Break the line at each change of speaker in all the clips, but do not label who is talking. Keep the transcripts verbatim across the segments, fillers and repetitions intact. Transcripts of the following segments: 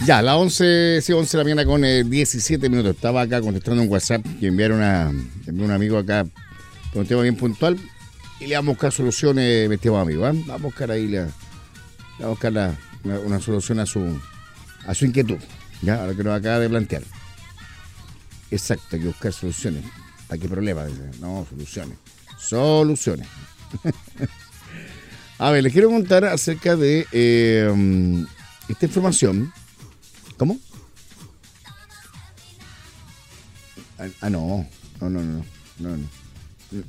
Ya, las once, sí, once de la mañana con eh, diecisiete minutos. Estaba acá contestando un WhatsApp que enviaron a envió un amigo acá por un tema bien puntual y le vamos a buscar soluciones, mi estimado amigo. ¿eh? Vamos a buscar ahí la, vamos a buscar la, una, una solución a su a su inquietud, ya, a lo que nos acaba de plantear. Exacto, hay que buscar soluciones. ¿Para qué problema? No, soluciones. Soluciones. A ver, les quiero contar acerca de eh, esta información. ¿Cómo? Ah, ah, no. No, no, no. no, no. Lo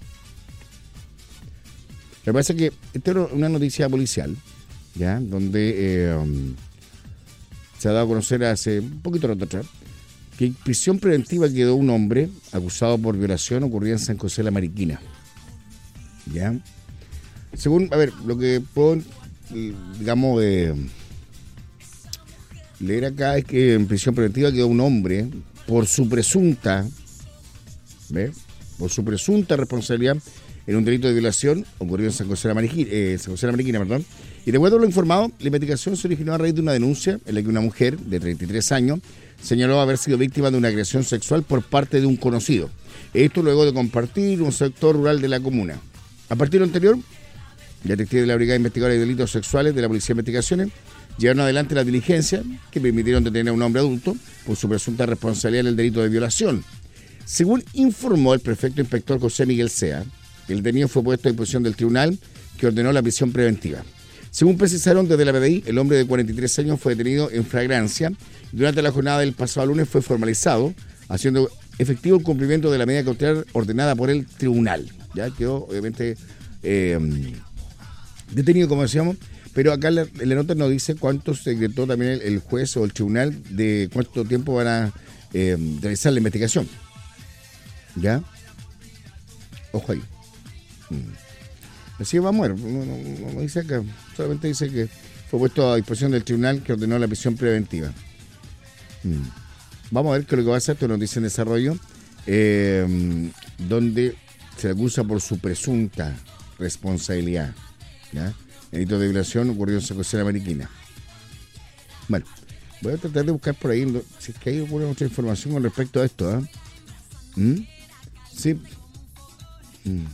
que pasa es que esta es una noticia policial, ¿ya? Donde eh, um, se ha dado a conocer hace un poquito de rato atrás que en prisión preventiva quedó un hombre acusado por violación ocurrida en San José de la Mariquina. ¿Ya? Según, a ver, lo que puedo, digamos, eh, leer acá es que en prisión preventiva quedó un hombre por su presunta, ¿ve? Por su presunta responsabilidad en un delito de violación ocurrido en San José de la Mariquina, eh, San José de la Mariquina, perdón. Y de acuerdo a lo informado, la investigación se originó a raíz de una denuncia en la que una mujer de treinta y tres años señaló haber sido víctima de una agresión sexual por parte de un conocido. Esto luego de compartir un sector rural de la comuna. A partir de lo anterior, detectives de la Brigada Investigadora de Delitos Sexuales de la Policía de Investigaciones llevaron adelante las diligencias que permitieron detener a un hombre adulto por su presunta responsabilidad en el delito de violación. Según informó el prefecto inspector José Miguel Sea, el detenido fue puesto a disposición del tribunal que ordenó la prisión preventiva. Según precisaron desde la P D I, el hombre de cuarenta y tres años fue detenido en flagrancia y durante la jornada del pasado lunes fue formalizado, haciendo efectivo el cumplimiento de la medida cautelar ordenada por el tribunal. Ya quedó, obviamente, eh, detenido, como decíamos, pero acá en la, en la nota nos dice cuánto se decretó también el, el juez o el tribunal de cuánto tiempo van a eh, realizar la investigación. ¿Ya? Ojo ahí. Mm. Así vamos a ver, no, no, no dice acá, solamente dice que fue puesto a disposición del tribunal que ordenó la prisión preventiva. Mm. Vamos a ver qué es lo que va a hacer, esto nos dice en desarrollo, eh, donde se acusa por su presunta responsabilidad, ¿ya? El delito de violación ocurrió en San José de la Mariquina. Bueno, voy a tratar de buscar por ahí si es que hay alguna otra información con respecto a esto, ¿eh? ¿Mm? Sí. Mm.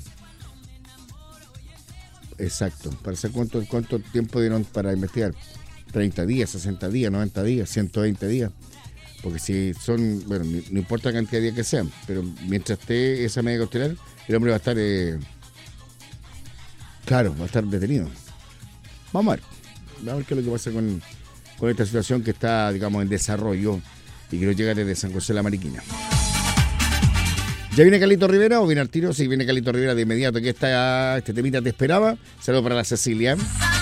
Exacto. ¿Para saber cuánto, cuánto tiempo dieron para investigar? treinta días, sesenta días, noventa días, ciento veinte días. Porque si son, bueno, no importa la cantidad de días que sean, pero mientras esté esa medida cautelar, el hombre va a estar, eh, claro, va a estar detenido. Vamos a ver, vamos a ver qué es lo que pasa con, con esta situación que está, digamos, en desarrollo y que nos llega desde San José de la Mariquina. ¿Ya viene Carlito Rivera o viene al tiro? Sí, viene Carlito Rivera de inmediato, que esta, este temita te esperaba. Saludos para la Cecilia.